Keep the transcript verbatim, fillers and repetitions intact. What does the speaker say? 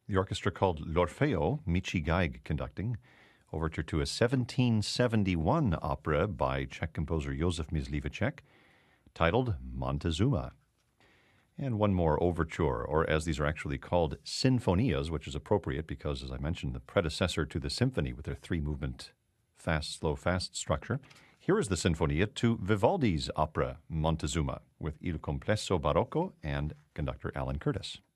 the orchestra called L'Orfeo, Michi Geig conducting, overture to a seventeen seventy-one opera by Czech composer Josef Mysliveček, titled Montezuma. And one more overture, or as these are actually called, sinfonias, which is appropriate because, as I mentioned, the predecessor to the symphony with their three-movement fast, slow, fast structure. Here is the sinfonia to Vivaldi's opera Montezuma with Il Complesso Barocco and conductor Alan Curtis.